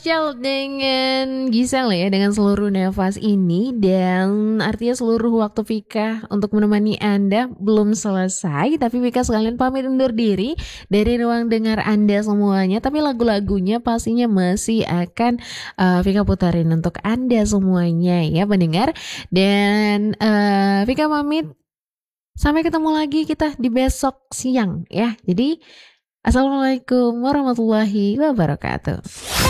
Ciao dengan Gisel ya, dengan seluruh nafas ini dan artinya seluruh waktu Vika untuk menemani Anda belum selesai, tapi Vika sekalian pamit undur diri dari ruang dengar Anda semuanya, tapi lagu-lagunya pastinya masih akan Vika putarin untuk Anda semuanya ya pendengar. Dan Vika pamit, sampai ketemu lagi kita di besok siang ya. Jadi Assalamualaikum warahmatullahi wabarakatuh.